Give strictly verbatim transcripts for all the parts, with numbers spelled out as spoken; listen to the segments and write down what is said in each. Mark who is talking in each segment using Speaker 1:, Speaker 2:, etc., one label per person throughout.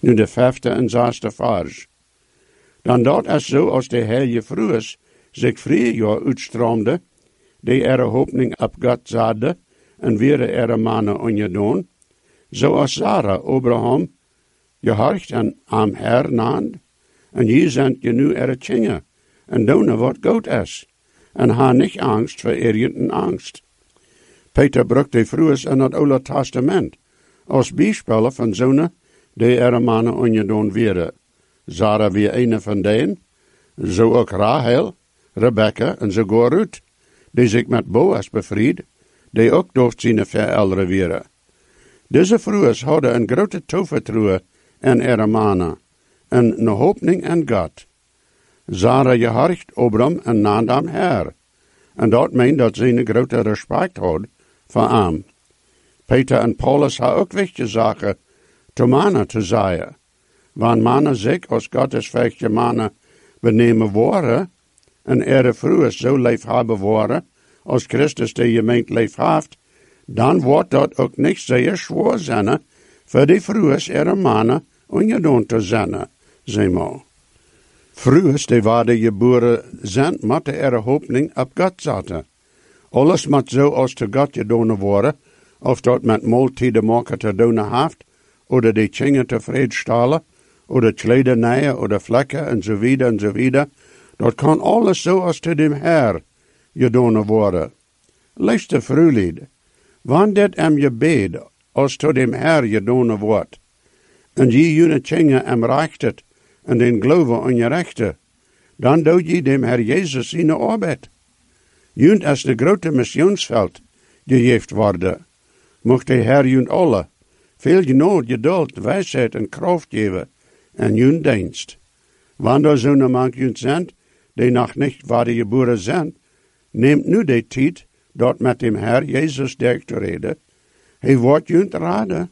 Speaker 1: Nu de vijfde en zesde vers. Dan dat is zo als de heilige vroegs zich vrije jaar uitstroomde, die er hoopning op God zade, en weer er mannen ongedaan, zoals Sarah Abraham gehorcht en am Herr naand, en je zijn je nu er tjingen, en doen wat goed is, en ha niet angst voor irgendein angst. Peter brukt de vroegs in het Oude Testament, als bijspellen van zonen, die er mannen ongedaan werden. Sarah weer een van deen, zo ook Rahel, Rebecca en sogar Ruth, die zich met Boas bevried, die ook door zijn verouderen werden. Deze vroegers hadden een grote toevertrouwen in ihre mannen, en een hoopning in God. Sarah gehorcht Abraham en naand am Herr, en dat meent dat ze een grote respect had voor hem. Peter en Paulus hebben ook wichtige zaken te mannen te zeggen. Wanneer mannen zich als goddesveilige mannen benemen worden, en er vroeger zo leef hebben worden, als Christus de gemeente leef heeft, dan wordt dat ook niet zeer zwaar zijn, voor die vroegers er mannen ongedaan te zijn, zeg maar. Vroegers die waren geboren zijn, met de er hoopning op God zaten. Alles moet zo als te God gedaan worden, of dat met maaltijden maken te doen heeft, oder die tjingen tevreden stellen, oder kledenijen, oder vlekken, en zo wieder, en zo wieder. Dat kan alles zo als te dem Herr gedaan worden. Lees de vroelied. Wanneer dit am je bed, als te dem Herr gedaan wordt, en je jene tjingen am rechtet, en den geloven aan je rechten, dan doet je dem Herr Jezus zijn arbeid. Junt als de grote missionsveld gegeven worden, mocht de Herr junt alle veel genoeg, geduld, wijsheid en kracht geven en junt dienst. Wanneer zo'n man junt zijn, die nog niet waar geboren zijn, neemt nu de tijd dat met dem Herr Jezus direct te reden. Hij wordt junt raden.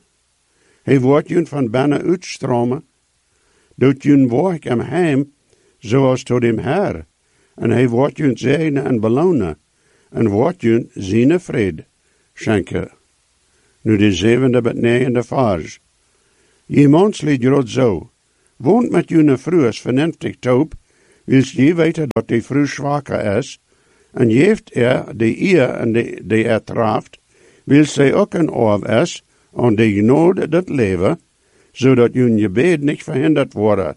Speaker 1: Hij wordt junt van binnen uitstromen. Doet junt werk hem heim, zoals tot dem Herr. En hij wordt junt zegenen en belonen. En wordt junt zijn vrede schenken. Nu de zevende bet negende vers. Iemand liet je zo. Woont met june vroegs vernünftig toop, wils je weten dat die vrouw zwakker is, en geeft er de eer en de, de er traft, wils zij ook een oor is, aan de genade dat leven, zodat jun je bed niet verhinderd worden.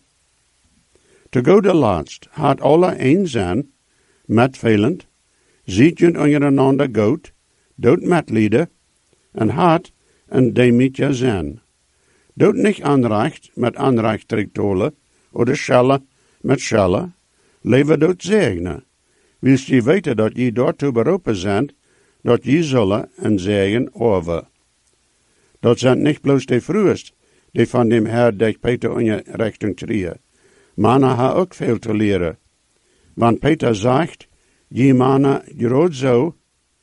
Speaker 1: Te gode laatst had alle een zijn, metvelend, ziet jun ondereinander goed, doet metlieden, en had een demietje zijn. Doet niet aanrecht met aanrecht terugtolen, oder schellen met schellen, leven doet zegenen. Wils je weten dat je daartoe beroepen bent, dat je zullen en zegen over. Dat zijn niet bloos de vroegst, die van dem Herr die Peter in je richting trieën. Mannen ha ook veel te leren. Want Peter zegt, je mannen groot zo,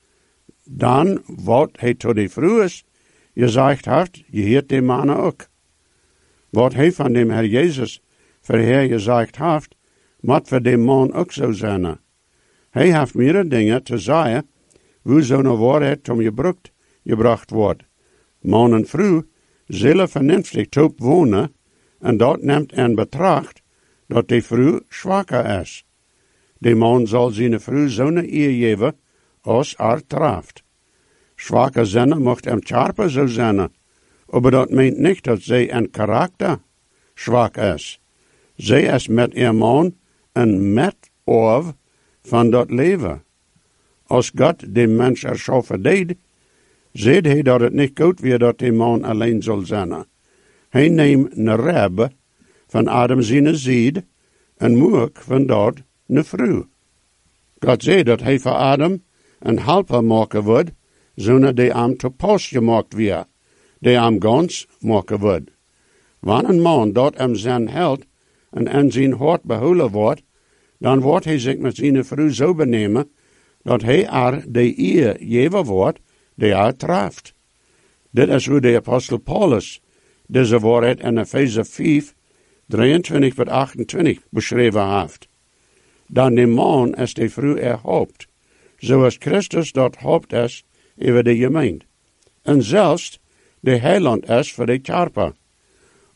Speaker 1: dan wat hij tot de vroegst gezegd heeft, je heert de mannen ook. Wat hij van dem Herr Jezus verheer gezegd heeft, moet voor de man ook zo zijn. Hij heeft meerdere dingen te zeggen, hoe zo'n waarheid om gebruikt, gebracht wordt. Man en vrouw zullen vernünftig top wonen, en dat neemt in betracht dat de vrouw zwakker is. De man zal zijn vrouw zo'n eer geven, als er traft. Zwakke zinnen mocht hem scherper zo zijn, maar dat meent niet dat zij in karakter zwak is. Zij is met haar man een met of van dat leven. Als God de mens erschaffen deed, zei hij dat het niet goed weer dat de man alleen zal zijn. Hij neemt een reb van Adam zijn zied en moek van dat een vrouw. God zei dat hij voor Adam een helper maken wordt, zodat die am te pas gemaakt weer, die am gans maken wordt. Wanneer een man dat hem zijn held en in zijn hart behouden wordt, dan wordt hij zich met zijn vrouw zo benemen, dat hij er de eer geven wordt, die hij treft. Dit is hoe de apostel Paulus deze waarheid in Efeze vijf, drieëntwintig tot achtentwintig beschreven heeft. Dan de man is de vrouw erhoopt, zoals Christus dat hoopt is over de gemeente. En zelfs de heiland is voor de kerper.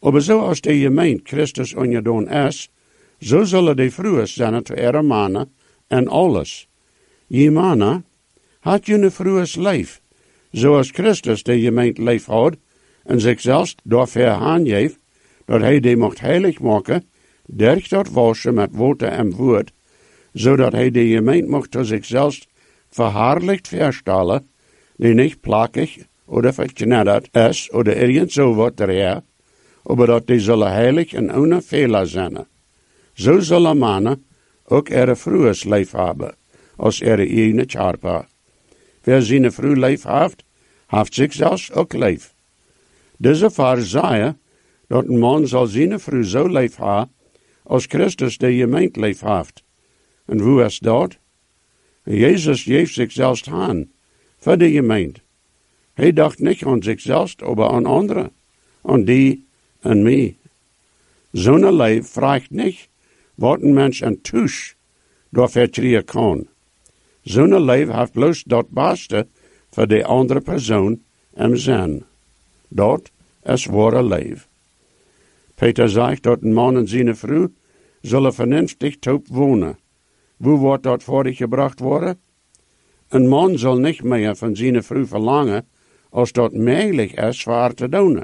Speaker 1: Aber so als die gemeente Christus ongedaan is, zo zullen die vroeger zijn te ihre mannen en alles. Je mannen, had je een vroeger leef, zoals Christus de gemeente leef had, en zichzelf daarvoor aangeeft, dat hij die mocht heilig maken, durch dat waschen met water en woord, zodat hij de gemeente mocht tot zichzelf verhaarlijkt verstellen, die niet plakig oder verknedderd is, oder irgend zo wat er aber dat die zullen heilig en ohne Fehler zijn. Zo zullen mannen ook ihre vroeger leef hebben, als ihre eigen charpa. Wer zijn vroeg leef heeft, heeft zichzelf ook leef. Deze vers zei dat een man zal zijn vroeg zo leef hebben, als Christus de gemeente leef heeft. En hoe is dat? Jezus geeft zichzelf aan, voor de gemeente. Hij dacht niet aan zichzelf, maar aan anderen, aan die en mij. Zo'n leef vraagt niet wat een mens een tusch door verkrijgen kan. Zo'n leef heeft bloos dat beste voor de andere persoon en zijn. Dat is ware leef. Peter zegt dat een man en zijn vrouw zullen vernünftig top wonen. Hoe wordt dat voor zich gebracht worden? Een man zal niet meer van zijn vrouw verlangen als dat mogelijk is voor haar te doen.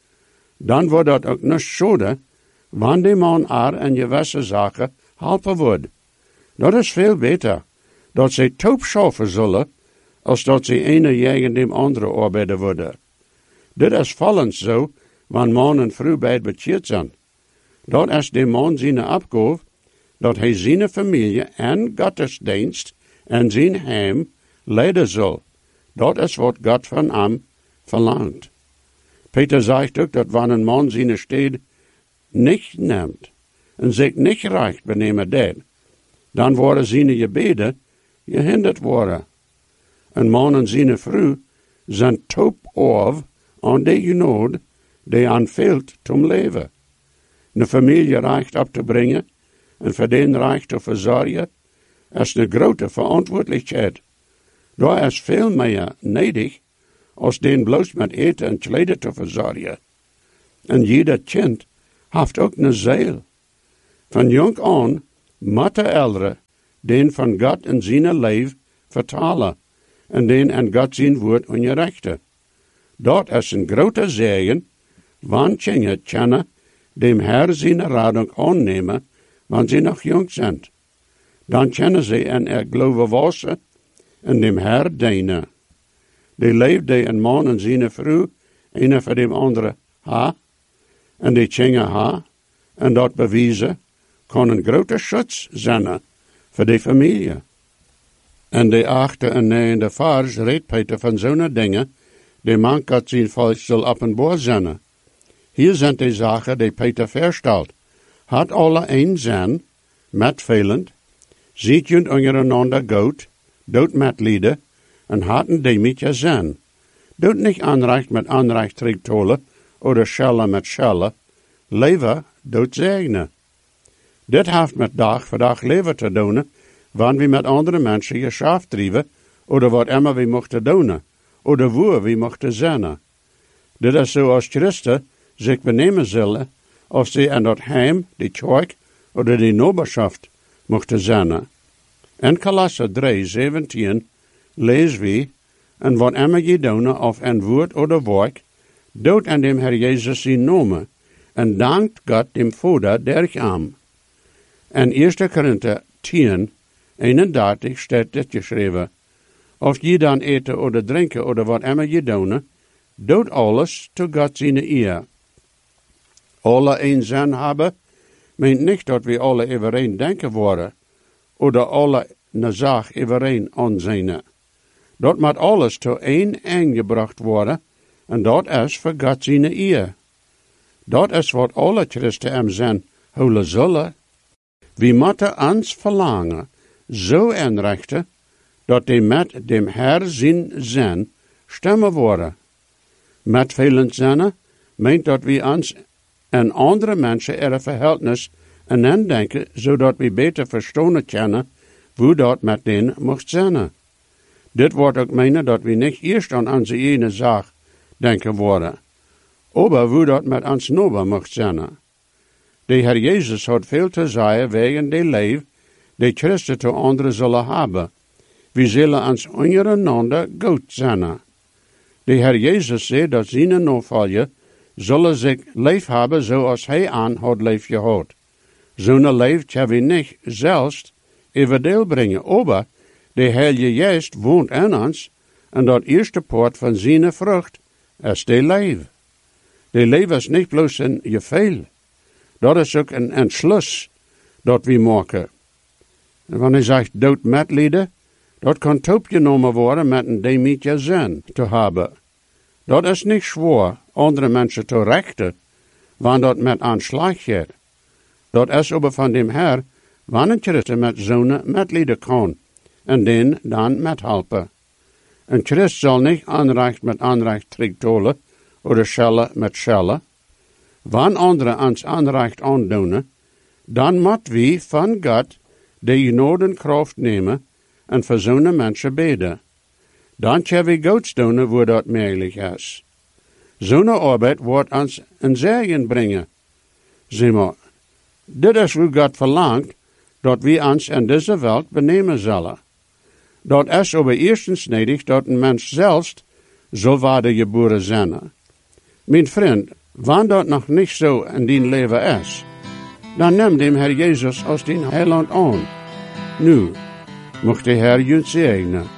Speaker 1: Dan wordt dat ook niet schade, wanneer die man haar in gewisse zaken helpen wordt. Dat is veel beter, dat zij top schaffen zullen, als dat zij ene tegen dem andere arbeiden worden. Dit is vallend zo, wanneer man en vrouw beide bekeerd zijn. Dat is de man zijn opgave, dat hij zijn familie en godsdienst en zijn heim leiden zal. Dat is wat God van hem verlangt. Peter zegt ook dat wanneer een man zijn stede niet neemt en zich niet recht benemen deed, dan worden zijn gebeden gehinderd worden. Een man en zijn vrouw zijn top af aan de genade die aan veelt om leven. Een familie recht op te brengen en voor den recht te verzorgen, is een grote verantwoordelijkheid. Daar is veel meer nodig als den bloos met eten en kleden te verzorgen. En jeder kind heeft ook een ziel. Van jong aan moet de ouderen den van God in zijn leven vertalen en den aan God zijn woord onderrichten. Dat is een grote zegen, want kinderen kunnen dem Herr zijn radung aannemen, wanneer ze nog jong zijn. Dan kunnen ze in er geloven wassen en dem Herr dienen. Die leeft die een man en zijn vrouw, een voor dem andere ha, en die kinderen ha, en dat bewijzen kan een grote schutz zijn voor die familie. En de achte en negende vers redt Peter van zo'n dingen, die man kan zijn volk zal openbaar zijn. Hier zijn die zaken die Peter verstelt. Had alle een zijn, met velend, ziet je ondereinander goed, doet met lieden, en haten die met je zijn. Doet niet aanrecht met aanrecht terugtolen, oder schellen met schellen, leven doet zegenen. Dit heeft met dag voor dag leven te doen, wanneer we met andere mensen geschaft drijven, oder wat immer we mochten doen, oder wo we mochten zijn. Dit is zo als Christen zich benemen zullen, als ze aan dat heim, die kerk, oder die noberschaft mochten zijn. In Kolosser drie, zeventien lezen we, en wat immer je doen, of een woord oder werk, doet aan dem Herr Jezus zijn naam, en dankt God dem Vader durch hem. In eerste Korinther tien, eenendertig staat dit geschreven, of je dan eten oder drinken oder wat immer je doen, doet alles te God zijn eer. Alle een zin hebben, meent niet dat we alle iedereen denken worden, oder alle een zaak iedereen aanzien. Dat moet alles tot één aangebracht worden, en dat is voor God zijn eer. Dat is wat alle Christen hem zijn houden zullen. We moeten ons verlangen zo inrichten, dat die met dem Herr zijn zin stemmen worden. Met velen zinnen meent dat we ons en andere mensen ihre verhältnis en indenken, zodat we beter verstaan kunnen, hoe dat met hen mocht zijn. Dit wordt ook meenen dat we niet eerst aan onze ene zaak denken worden, Aber wo dat met ons nober mocht zijn. De Heer Jezus had veel te zeggen wegen de leef, de Christen te anderen zullen hebben. We zullen ons ondereinander goed zijn. De Heer Jezus zei dat zijn navolger zullen zich leef hebben zoals hij aan had leef gehad. Zo'n leef kan we niet zelfs everdeel brengen, aber de Heilige Geest woont in ons en dat eerste poort van zijn vrucht is de leef. De leef is niet bloos een gevoel. Dat is ook een entschluss dat we maken. En wanneer hij zegt dood medelijden, dat kan opgenomen worden met een demietje zin te hebben. Dat is niet zwaar andere mensen te rechten, wanneer dat met aanslag gaat. Dat is aber van dem Herr, wanneer Christen met zo'n medelijden kan, en den dan met helpen. Een Christ zal niet aanrecht met aanrecht terugtolen, of schellen met schellen. Wanneer anderen ons aanrecht aandoen, dan moet we van God de genodenkracht nemen en voor zo'n mensen bidden. Dan kunnen we Gods doen waar dat mogelijk is. Zo'n arbeid wordt ons een zegen brengen. Zie maar, dit is hoe God verlangt, dat we ons in deze wereld benemen zullen. Dat is aber eerstens nodig dat een mens zelfs zo waarde geboren zijn. Mijn vriend, wanneer dat nog niet zo in dien leven is, dan neem dem Herr Jezus als dien heiland aan. Nu, mocht de Herr je zegenen.